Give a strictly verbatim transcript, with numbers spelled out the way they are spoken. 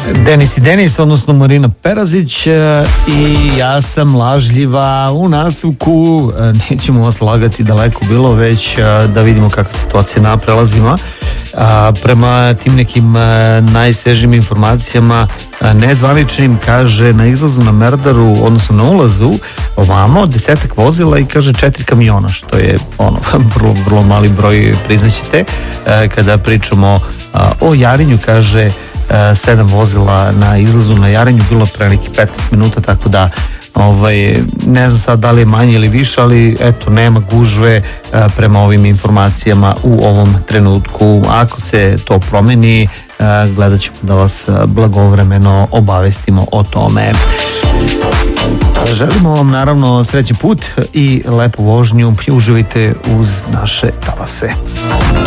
Denis i Denis, odnosno Marina Perazić i ja sam lažljiva. U nastavku nećemo vas lagati daleko bilo, već da vidimo kakva situacija na prelazima. Prema tim nekim najsvežim informacijama nezvaničnim, kaže na izlazu na Merdaru, odnosno na ulazu ovamo, desetak vozila i kaže četiri kamiona, što je ono vrlo, vrlo mali broj, priznaćete. Kada pričamo o Jarinju, kaže sedam vozila na izlazu na Jarinju, bilo pre nekih petnaest minuta, tako da ovaj, ne znam sad da li je manje ili više, ali eto, nema gužve prema ovim informacijama u ovom trenutku. Ako se to promeni, gledat ćemo da vas blagovremeno obavestimo o tome. Želimo vam naravno srećan put i lepu vožnju i uživajte uz naše talase.